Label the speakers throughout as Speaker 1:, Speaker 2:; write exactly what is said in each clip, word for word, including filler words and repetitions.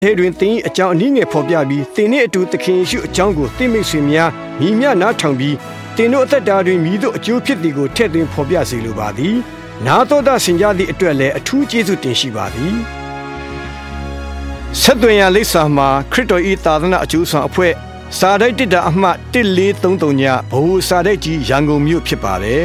Speaker 1: ထဲတွင်သင်၏အကြောင်းအနည်းငယ်ဖော်ပြပြီးသင်နှင့်အတူသခင်ယေရှုအကြောင်းကိုသိမိတ်ဆွေများညီမျှနားထောင်ပြီးသင်တို့အသက်တာတွင်မိတို့အကျိုးဖြစ်သည်ကိုထည့်သွင်းဖော်ပြစေလိုပါသည်နာတော်တာဆင်ကြသည့်အတွက်လည်းအထူးကျေးဇူးတင်ရှိပါသည်ဆက်သွင်ရလိပ်စာမှာခရစ်တော်၏သာသနာအကျိုးဆောင်အဖွဲ့စာတိုက်တစ်တာအမှတ်一四三三ညဘိုးစာတိုက်ကြီးရန်ကုန်မြို့ဖြစ်ပါတယ်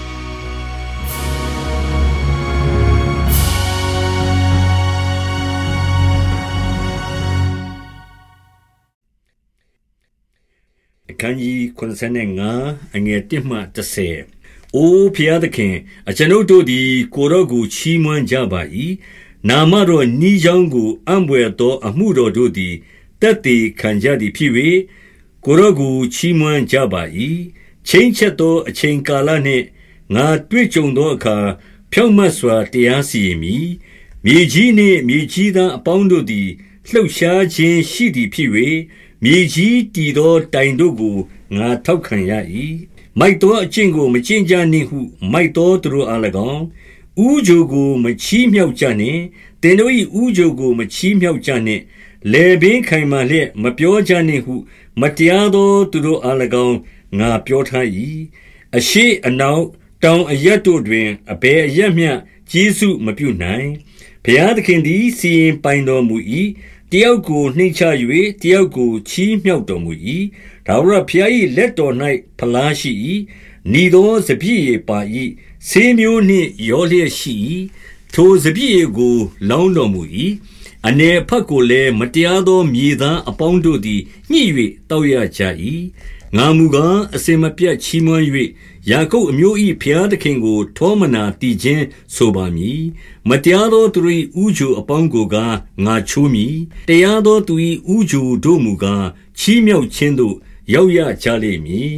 Speaker 2: အခန်းကြီးeighty-fiveအငယ်oneမှtenအိုဖျားသခင်အကျွန်ုပ်တို့သည်ကိုရော့ကိုချီးမွမ်းကြပါ၏နာမတော်နီးချောင်းကိုအံ့ဘွယ်သောအမှုတော်တို့သည်တက်တည်ခံကြသည်ဖြစ်၍ကိုရော့ကိုချီးမွမ်းကြပါ၏ချိန်ချက်သောအချိန်ကာလနှင့်ငါတွေ့ကြုံသောအခါဖြောင့်မတ်စွာတရားစီရင်မည်မြေကြီးနှင့်မြေကြီးသားအပေါင်းတို့သည်လှုပ်ရှားခြင်းရှိသည်ဖြစ်၍မြေကြီးတည်သောတိုင်တို့ကိုငါထောက်ခံရ၏မိုက်သောအကျင့်ကိုမကျင့်ကြနှင့်ဟုမိုက်သောသူတို့အား၎င်းဥဂျိုကိုမချီးမြှောက်ကြနှင့်တင်တို့၏ဥဂျိုကိုမချီးမြှောက်ကြနှင့်လေပင်ခိုင်မာလျက်မပြောကြနှင့်ဟုမတရားသောသူတို့အား၎င်းငါပြောထား၏အရှိအနောက်တောင်အရက်တို့တွင်အဘယ်အရက်မျှကျေးဇူးမပြုနိုင်ဘုရားသခင်သည်စီရင်ပိုင်တော်မူ၏တယောက်ကိုနှိမ့်ချ၍တယောက်ကိုချီးမြှောက်တော်မူ၏ဒါဝရဘုရား၏လက်တော်၌ဖလားရှိ၏ဤသောစပြည့်ရပါ၏ဆေးမျိုးနှင့်ရောလျက်ရှိ၏ထိုစပြည့်ရကိုလောင်းတော်မူ၏အနေဖက်ကိုလည်းမတရားသောမြေသားအပေါင်းတို့သည်ညှိ၍တောက်ရကြ၏ငါမူကားအစင်မပြတ်ချီးမွမ်း၍ယာကုပ်အမျိုး၏ဘုရားသခင်ကိုထောမနာတည်ခြင်းဆိုပါမည်မတရားသောသူ၏ဥဂျိုအပေါင်းကိုကားငါချိုးမည်တရားသောသူ၏ဥဂျိုတို့မူကားချီးမြှောက်ခြင်းသို့ရောက်ရကြလိမ့်မည်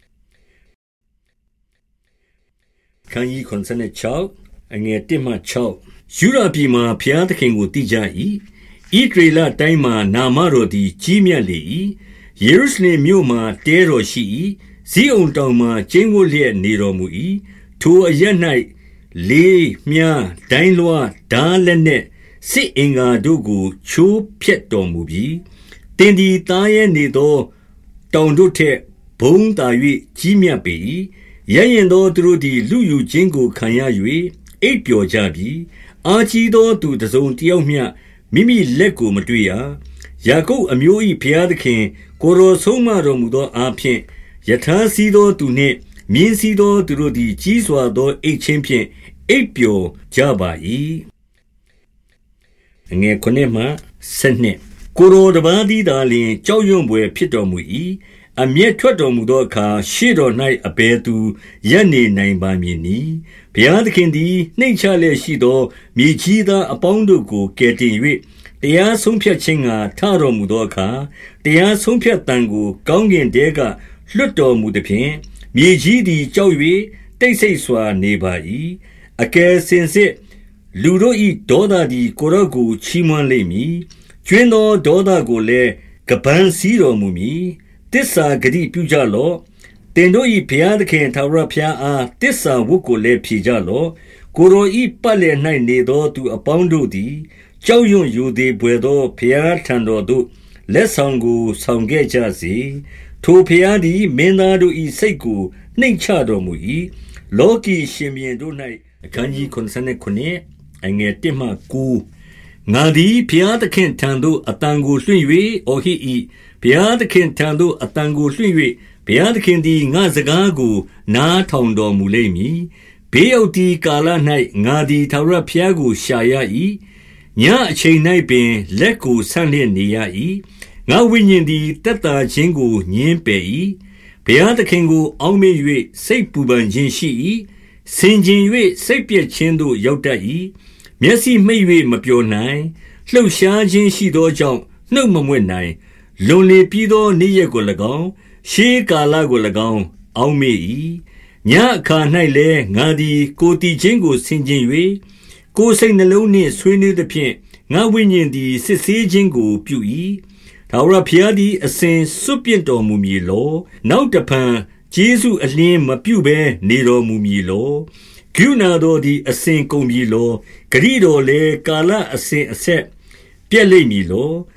Speaker 2: ခန်းကြီးeighty-sixအငယ်oneမှsixယူဒပြည်မှာဘုရားသခင်ကိုတည်ကြ၏ဣသရေလတိုင်းမှာနာမတော်သည်ကြီးမြတ်လေ၏ယေရုရှလင်မြို့မှာတဲတော်ရှိ၏ဇိအုန်တောင်မှာကျင်းဝတ်လျက်နေတော်မူ၏ထိုအရက်၌လေးမြားဒိုင်းလွှားဓာလက်နှင့်စစ်အင်္ဂါတို့ကိုချိုးဖျက်တော်မူပြီးတင်ဒီသားရဲနေသောတောင်တို့ထက်ဘုံသာ၍ကြီးမြတ်ပေ၏ရရင်သောသူတို့သည်လူယူခြင်းကိုခံရ၍အိပ်ပျော်ကြပြီအာကြီးသောသူတစုံတယောက်မျှမိမိလက်ကိုမတွေ့ရယာကုပ်အမျိုး၏ဘုရားသခင်ကိုယ်တော်ဆုံးမတော်မူသောအားဖြင့်ယထာစီသောသူနှင့်မြင်းစီသောသူတို့သည်ကြီးစွာသောအိတ်ချင်းဖြင့်အိပ်ပျော်ကြပါ၏အငယ်nineမှtwelveကိုယ်တော်တပါးသည်သာလျှင်ကြောက်ရွံ့ဘွယ်ဖြစ်တော်မူ၏အမျက်ထွက်တော်မူသောအခါရှေ့တော်၌အဘယ်သူရပ်နေနိုင်ပါမည်နည်းဘုရားသခင်သည်နှိမ့်ချလျက်ရှိသောမြေကြီးသားအပေါင်းတို့ကိုကယ်တင်၍တရားဆုံးဖြတ်ခြင်းကထတော်မူသောအခါတရားဆုံးဖြတ်တန်ကိုကောင်းကင်တဲကလွတ်တော်မူသည်ဖြင့်မြေကြီးသည်ကြောက်၍တိတ်ဆိတ်စွာနေပါ၏အကယ်စင်စစ်လူတို့၏ဒေါသသည်ကိုရော့ကိုချီးမွမ်းလိမ့်မည်ကျွင်းသောဒေါသကိုလည်းကပန်းစည်းတော်မူမည်တစ္ဆာဂတိပြုကြလော့တင်တို့၏ဘုရားသခင်ထာဝရဘုရားအားတစ္ဆာဝတ်ကိုလည်းဖြေကြလော့ကိုရော၏ပတ်လည်၌နေသောသူအပေါင်းတို့သည်ကြောက်ရွံ့ယိုသေးပွေသောဘုရားထံတော်သို့လက်ဆောင်ကိုဆောင်ခဲ့ကြစေထိုဘုရားသည်မင်းသားတို့၏စိတ်ကိုနှိမ့်ချတော်မူ၏လောကီရှင်ဘုရင်တို့၌အခန်းကြီးeighty-nineအငယ်oneမှnineငါသည်ဘုရားသခင်ထံသို့အတန်ကိုလွှင့်၍အော်ဟစ်၏ဘုရားသခင်ထံသို့အတန်ကိုလွှင့်၍ဘုရားသခင်သည်ငါစကားကိုနားထောင်တော်မူလိမ့်မည်ဘေးရောက်ဒီကာလ၌ငါသည်ထာဝရဘုရားကိုရှာရ၏ညအချိန်၌ပင်လက်ကိုဆန့်လျက်နေရ၏ငါဝိညာဉ်သည်တက်တာခြင်းကိုညှင်းပယ်၏ဘုရားသခင်ကိုအောက်မေ့၍စိတ်ပူပန်ခြင်းရှိ၏ဆင်ခြင်၍စိတ်ပြည့်ခြင်းသို့ရောက်တတ်၏မျက်စိမှိတ်၍မပျော်နိုင်လှုပ်ရှားခြင်းရှိသောကြောင့်နှုတ်မမွေ့နိုင်လွန်လေပြီးသောနေ့ရက်ကို၎င်းရှေးကာလကို၎င်းအောက်မေ့၏ညအခါ၌လည်းငါသည်ကိုယ်တည်ခြင်းကိုဆင်ခြင်၍ကိုယ်စိတ်နှလုံးနှင့်ဆွေးနွေးသဖြင့်ငါဝိညာဉ်သည်စစ်ဆေးခြင်းကိုပြု၏ထာဝရဘုရားသည်အစဉ်စွန့်ပစ်တော်မူမည်လောနောက်တဖန်ကျေးဇူးအလင်းမပြုဘဲနေတော်မူမည်လောကရုဏာတော်သည်အစဉ်ကုန်ပြီလောဂရိတော်လည်းကာလအစဉ်အဆက်ပြက်လိမ့်မည်လော